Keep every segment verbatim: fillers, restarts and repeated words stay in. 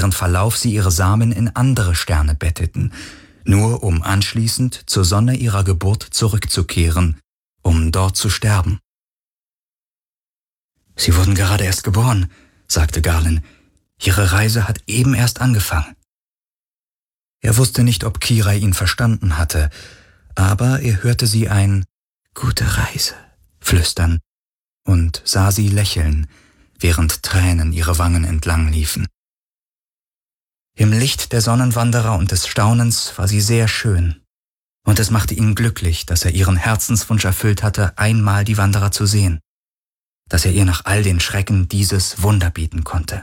deren Verlauf sie ihre Samen in andere Sterne betteten, nur um anschließend zur Sonne ihrer Geburt zurückzukehren, um dort zu sterben. »Sie wurden gerade erst geboren«, sagte Galen. »Ihre Reise hat eben erst angefangen.« Er wusste nicht, ob Kira ihn verstanden hatte, aber er hörte sie ein »Gute Reise« flüstern und sah sie lächeln, während Tränen ihre Wangen entlang liefen. Im Licht der Sonnenwanderer und des Staunens war sie sehr schön, und es machte ihn glücklich, dass er ihren Herzenswunsch erfüllt hatte, einmal die Wanderer zu sehen, dass er ihr nach all den Schrecken dieses Wunder bieten konnte.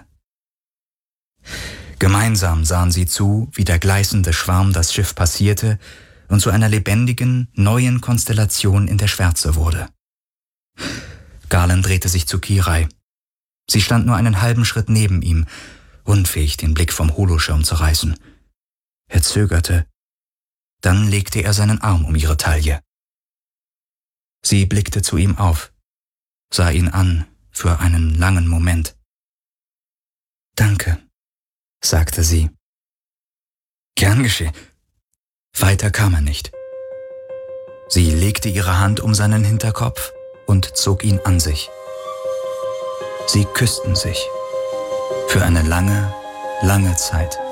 Gemeinsam sahen sie zu, wie der gleißende Schwarm das Schiff passierte und zu einer lebendigen, neuen Konstellation in der Schwärze wurde. Galen drehte sich zu Kirai. Sie stand nur einen halben Schritt neben ihm, unfähig, den Blick vom Holoschirm zu reißen. Er zögerte, dann legte er seinen Arm um ihre Taille. Sie blickte zu ihm auf, sah ihn an für einen langen Moment. »Danke«, sagte sie. »Gern geschehen.« Weiter kam er nicht. Sie legte ihre Hand um seinen Hinterkopf und zog ihn an sich. Sie küssten sich für eine lange, lange Zeit.